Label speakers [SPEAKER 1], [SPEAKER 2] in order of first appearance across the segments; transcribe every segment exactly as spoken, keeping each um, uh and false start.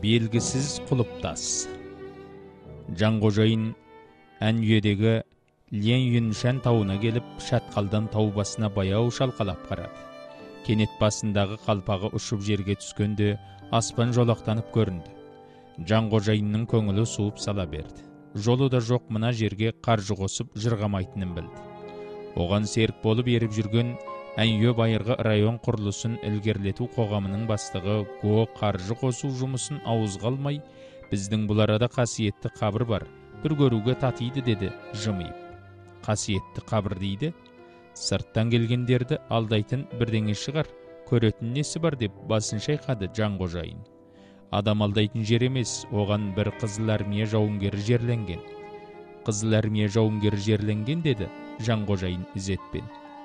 [SPEAKER 1] Белгісіз құлыптас. Жанғожайын әнүйедегі Лен Юншан тауына келіп, шатқалдан тау басына баяу шалқалап қарады. Кенет басындағы қалпағы ұшып жерге түскенде аспан жолақтанып көрінді. Жанғожайынның көңілі суып сала берді. Жолы да жоқ мына жерге қаржы қосып жырғамайтынын білді. Оған серік болып еріп жүрген әнүйе байырғы район құрылысын ілгерілету қоғамының бастығы Го қаржы қосу жұмысын ауызға алмай, біздің бұл арада қасиетті қабір бар, бір көруге татиды деді жымиып. Қасиетті қабір дейді, сырттан келгендерді алдайтын бірдеңе шығар, көретін несі бар деп басын шайқады Жанғожайын. Адам алдайтын жер емес, оған бір Қызыл Армия жауынгері жерленген. Қызыл Армия жауынгері жерленген деді Жанғожайын ізетпен.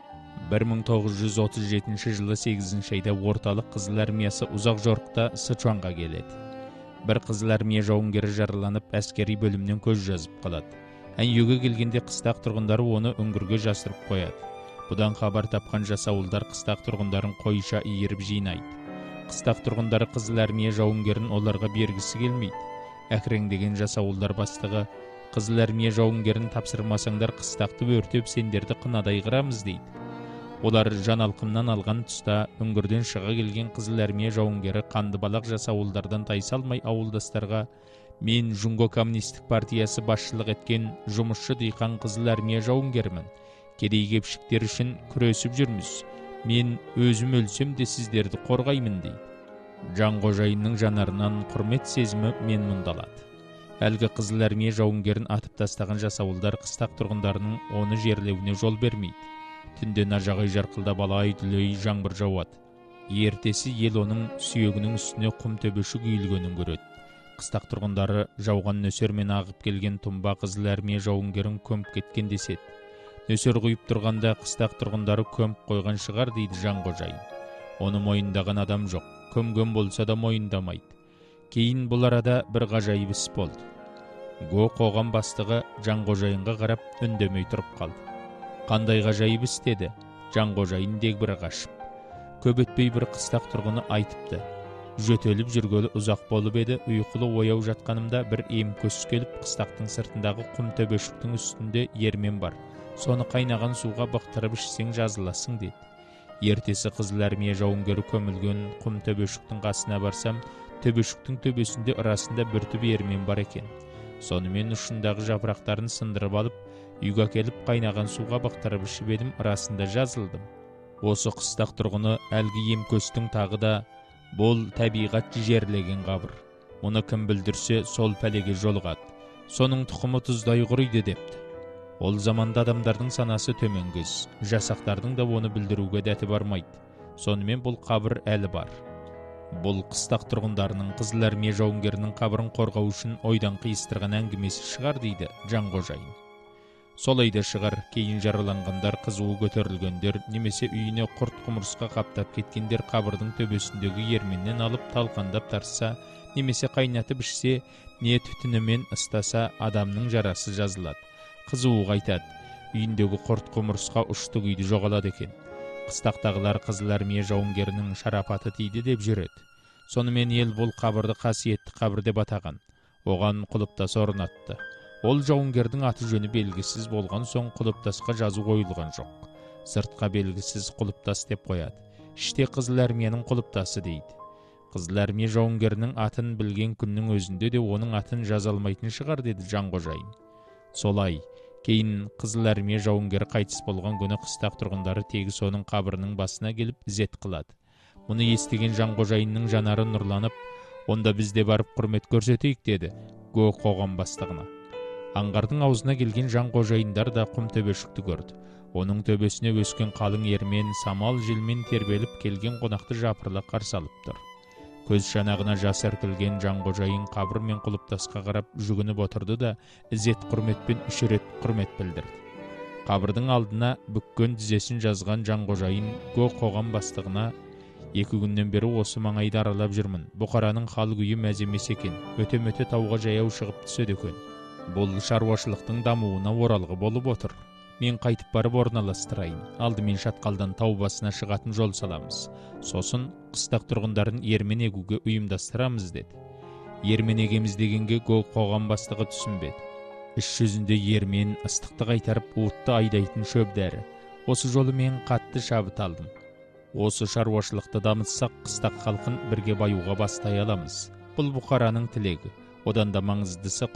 [SPEAKER 1] бір мың тоғыз жүз отыз жетінші жылы сегізінші айда орталық Қызыл Армиясы ұзақ жорықта Сычуанға келеді. Бір Қызыл Армия жауынгері жараланып, әскери бөлімнен көз жазып қалады. Әнүйеге келгенде қыстақ тұрғындары оны үңгірге жасырып қояды. Бұдан хабар тапқан жасауылдар қыстақ тұрғындарын қойша иіріп жинайды. Қыстақ тұрғындары Қызыл Армия жауынгерін оларға бергісі келмейді. Әкіреңдеген жасауылдар бастығы, Қызыл Армия жауынгерін тапсырмасаңдар қыстақты өртеп сендерді қынадай қырамыз дейді. Олар жаналқымнан алған тұста үңгірден шыға келген Қызыл Армия жауынгері қанды балақ жасауылдардан тайсалмай ауылдастарға: мен Жунго коммунистік партиясы басшылық еткен жұмысшы диқан Қызыл Армия жауынгерімін. Кедей-кепшіктер үшін күресіп жүрміз. Мен өзім өлсем де сіздерді қорғаймын дейді. Жанғожайынның жанарынан құрмет сезімі мен мұндалады. Әлгі Қызыл Армия жауынгерін атып тастаған жасауылдар қыстақ тұрғындарының оны жерлеуіне жол бермейді. Түнде нажағай жарқылда балай дүлей жаңбыр жауады. Ертесі ел оның сүйегінің үстіне құм төбешік үйілгенін көреді. Қыстақ тұрғындары жауған нөсермен ағып келген тұмба Қызыл Армия жауынгерін көміп кеткен деседі. Нөсер құйып тұрғанда қыстақ тұрғындары көміп қойған шығар дейді Жанғожайын. Оны мойындаған адам жоқ, көмген болса да мойындамайды. Кейін бұл арада бір ғажайып іс болды. Го қоғам бастығы Жанғожайынға қарап үндемей тұрып қалды. Қандай ғажайып іс деді Жанғожайын дегбірі қашып. Көп өтпей бір қыстақ тұрғыны айтыпты: жөтеліп жүргелі ұзақ болып еді, ұйқылы ояу жатқанымда бір ем көз келіп, қыстақтың сыртындағы құм төбешіктің үстінде ермен бар. Соны қайнаған суға бықтырып ішсең жазыласың деді. Ертесі Қызыл Армия жауынгері көмілген құм төбешіктің қасына барсам, төбешіктің төбесінде арасында бір түп ермен бар екен. Сонымен ұшындағы жапырақтарын сындырып алып, үйге келіп қайнаған суға бақтырып ішіп едім, арасында жазылдым. Осы қыстақ тұрғыны әлгі емкөстің тағы да: бұл табиғат жерлеген қабір. Мұны кім білдірсе, сол пәлеге жолығады. Соның тұқымы тұздай құриды депті. Ол заманда адамдардың санасы төменгіз, жасақтардың да оны білдіруге дәті бармайды. Сонымен бұл қабір әлі бар. Бұл қыстақ тұрғындарының Қызыл Армия жауынгерінің қабірін қорғау үшін ойдан қиыстырған әңгімесі шығар дейді Жанғожайын. Солай да шығар, кейін жараланғандар, қызуы көтерілгендер, немесе үйіне құрт құмырсқа қаптап кеткендер қабірдің төбесіндегі ерменнен алып талқандап тарса, немесе қайнатып ішсе, не түтінімен ыстаса, адамның жарасы жазылады. Қызуы қайтады. Үйіндегі құрт құмырсқа ұшты күйді жоғалады екен. Қыстақтағылар Қызыл Армия жауынгерінің шарапаты тиді деп жүреді. Сонымен ел бұл қабірді қасиетті қабір деп атаған. Оған құлыптас орнатты. Ол жауынгердің аты жөні белгісіз болған соң құлыптасқа жазу қойылған жоқ. Сыртқа белгісіз құлыптас деп қояды. Іште Қызыл Армияның құлыптасы дейді. Қызыл Армия жауынгерінің атын білген күннің өзінде де оның атын жаза алмайтын шығар деді Жанғожайын. Солай, кейін Қызыл Армия жауынгері қайтыс болған күні қыстақ тұрғындары тегіс оның қабірінің басына келіп ізет қылады. Мұны естіген Жанғожайынның жанары нұрланып: онда біз де барып құрмет көрсетейік деді Го қоғам бастығына. Аңғардың аузына келген Жанғожайындар да құм төбешікті көрді. Оның төбесіне өскен қалың ермен, самал желмен тербеліп келген қонақты жапырлы қарсы алып тұр. Көз шанағына жас іркілген Жанғожайын қабір мен құлыптасқа қарап жүгініп отырды да ізет құрметпен үш рет құрмет білдірді. Қабірдің алдына бүккен тізесін жазған Жанғожайын Го қоғам бастығына: екі күннен бері осы маңайды аралап жүрмін. Бұқараның хал күйі мәз емес екен. Өте-мөте тауға жаяу шығып түседі екен. Бұл шаруашылықтың дамуына оралғы болып отыр. Мен қайтып барып орналастырайын. Алдымен шатқалдан тау басына шығатын жол саламыз. Сосын қыстақ тұрғындарын ермен егуге ұйымдастырамыз деді. Ермен егеміз дегенге көк қоғам бастығы түсінбеді. Іс жүзінде ермен ыстықты қайтарып уытты айдайтын шөбдәрі. Осы жолы мен қатты шабыт алдым. Осы шаруашылықты дамытсақ, қыстақ халқын бірге баюға бастай аламыз. Бұл бұқараның тілегі. Одан да маңыздысы